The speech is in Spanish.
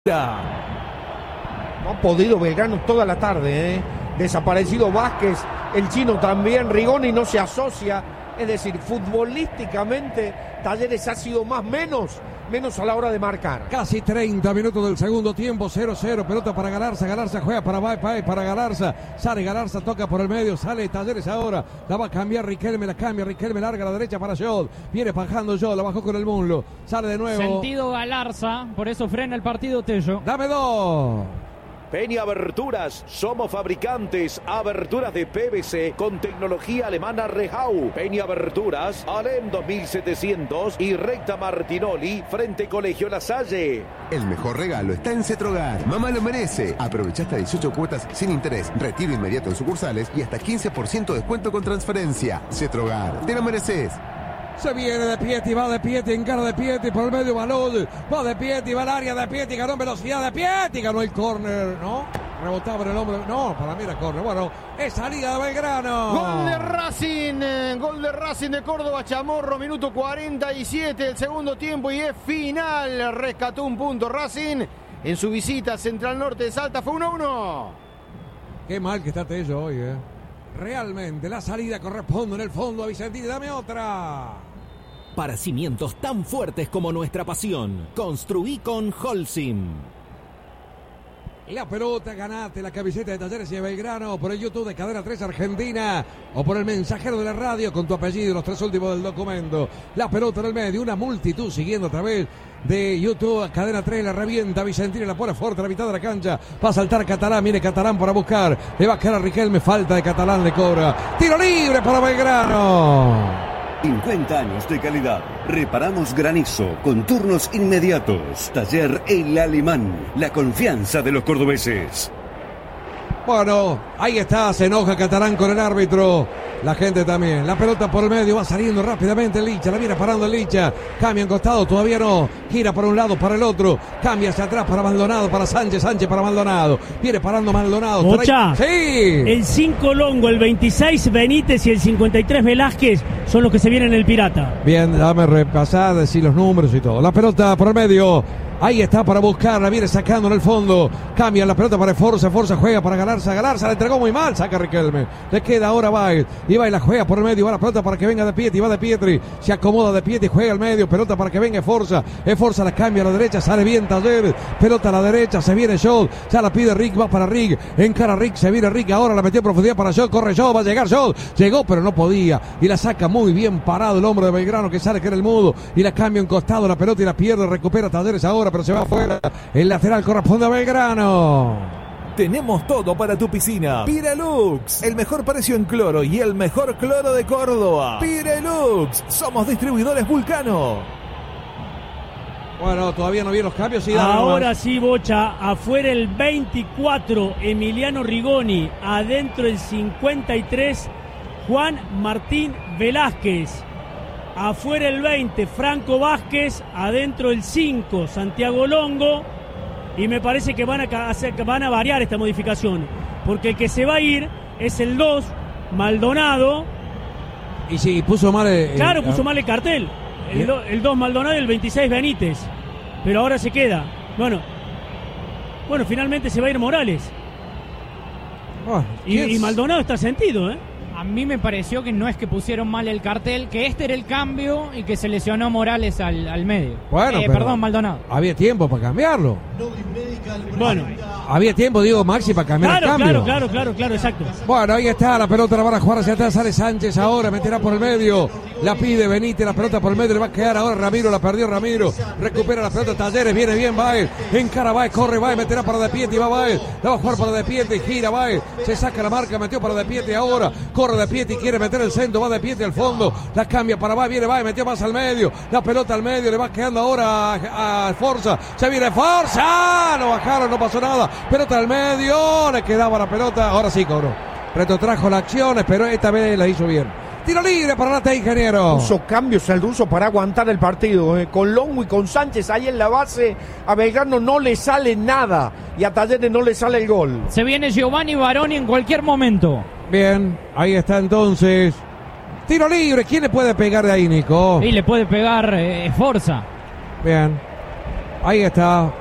No ha podido Belgrano toda la tarde, Desaparecido Vázquez, el chino también, Rigoni no se asocia, es decir, futbolísticamente Talleres ha sido menos a la hora de marcar. Casi 30 minutos del segundo tiempo, 0-0, pelota para Galarza, Galarza juega para Baez, para Galarza, sale Galarza, toca por el medio, sale Talleres ahora, la va a cambiar Riquelme, la cambia Riquelme, larga a la derecha para Jod, viene bajando Jod, la bajó con el muslo, sale de nuevo. Sentido Galarza, por eso frena el partido Tello. Dame dos. Peña Aberturas, somos fabricantes, aberturas de PVC con tecnología alemana Rehau. Peña Aberturas, Alem 2700 y Recta Martinoli, frente Colegio La Salle. El mejor regalo está en Cetrogar. Mamá lo merece. Aprovecha hasta 18 cuotas sin interés, retiro inmediato en sucursales y hasta 15% de descuento con transferencia. Cetrogar, te lo mereces. Se viene de Pieti, va de Pieti, encara de Pieti, por el medio Balón, va de Pieti, va al área de Pieti, ganó en velocidad de Pieti, ganó el córner, ¿no? Rebotaba en el hombro, no, para mí era córner, bueno, es salida de Belgrano. Gol de Racing de Córdoba, Chamorro, minuto 47 del segundo tiempo y es final, rescató un punto Racing en su visita a Central Norte de Salta, fue 1-1. Qué mal que está Tello hoy, Realmente la salida corresponde en el fondo a Vicentini, dame otra. Para cimientos tan fuertes como nuestra pasión, construí con Holcim. La pelota, ganate la camiseta de Talleres y de Belgrano por el YouTube de Cadena 3 Argentina o por el mensajero de la radio con tu apellido y los tres últimos del documento. La pelota en el medio, una multitud siguiendo a través de YouTube a Cadena 3, la revienta Vicentini, la pone fuerte a la mitad de la cancha, va a saltar Catalán, viene Catalán para buscar, le va a quedar a Riquelme, falta de Catalán, le cobra, tiro libre para Belgrano. 50 años de calidad. Reparamos granizo con turnos inmediatos. Taller El Alemán. La confianza de los cordobeses. Bueno, ahí está, se enoja Catalán con el árbitro. La gente también. La pelota por el medio, va saliendo rápidamente Licha, la viene parando Licha. Cambia en costado, todavía no. Gira para un lado, para el otro. Cambia hacia atrás para Maldonado, para Sánchez, Sánchez para Maldonado. Viene parando Maldonado. Bocha, sí. El 5 Longo, el 26 Benítez y el 53 Velázquez son los que se vienen en el Pirata. Bien, dame repasar, decir los números y todo. La pelota por el medio. Ahí está para buscarla, viene sacando en el fondo. Cambia la pelota para Forza juega para Galarza. Galarza la entregó muy mal, saca Riquelme. Le queda ahora Baez. Y Baez la juega por el medio, va la pelota para que venga de Pietri, va de Pietri. Se acomoda de Pietri, juega al medio, pelota para que venga Forza. Forza la cambia a la derecha, sale bien Talleres. Pelota a la derecha, se viene Jod. Ya la pide Rick, va para Rick. Encara Rick, se viene Rick, ahora la metió en profundidad para Jod. Corre Jod, va a llegar Jod. Llegó, pero no podía. Y la saca muy bien parado el hombre de Belgrano que sale, que era el mudo. Y la cambia en costado la pelota y la pierde, recupera Talleres ahora, pero se va afuera. El lateral corresponde a Belgrano. Tenemos todo para tu piscina. Pirelux, el mejor precio en cloro y el mejor cloro de Córdoba. Pirelux, somos distribuidores Vulcano. Bueno, todavía no vi los cambios. Sí, ahora sí, Bocha, afuera el 24, Emiliano Rigoni, adentro el 53, Juan Martín Velázquez. Afuera el 20, Franco Vázquez. Adentro el 5, Santiago Longo. Y me parece que van a variar esta modificación. Porque el que se va a ir es el 2, Maldonado. Y sí, puso mal puso mal el cartel. El 2 Maldonado y el 26 Benítez. Pero ahora se queda. Bueno, finalmente se va a ir Morales. Y Maldonado está sentido, A mí me pareció que no es que pusieron mal el cartel, que este era el cambio y que se lesionó Morales al medio. Bueno, perdón, Maldonado. Había tiempo para cambiarlo. Bueno. Había tiempo, digo, Maxi, para cambiar el cambio. Claro, exacto. Bueno, ahí está, la pelota la van a jugar hacia atrás, sale Sánchez ahora, meterá por el medio. La pide Benítez, la pelota por el medio, le va a quedar ahora Ramiro, la perdió Ramiro. Recupera la pelota Talleres, viene bien Baez. Encara Baez, corre Baez, meterá para De Pietri, va Baez. La va a jugar para De Pietri, gira Baez. Se saca la marca, metió para De Pietri ahora. Corre De Pietri, quiere meter el centro, va De Pietri al fondo. La cambia para Baez, viene Baez, metió más al medio. La pelota al medio, le va quedando ahora a Forza. Se viene Forza, no bajaron, no pasó nada. Pelota al medio, le quedaba la pelota. Ahora sí cobró. Retrotrajo la acción, pero esta vez la hizo bien. Tiro libre para Lata, ingeniero. Puso cambios el ruso para aguantar el partido. Con Longo y con Sánchez ahí en la base, a Belgrano no le sale nada. Y a Talleres no le sale el gol. Se viene Giovanni Baroni en cualquier momento. Bien, ahí está entonces. Tiro libre, ¿quién le puede pegar de ahí, Nico? Y le puede pegar Forza. Bien. Ahí está.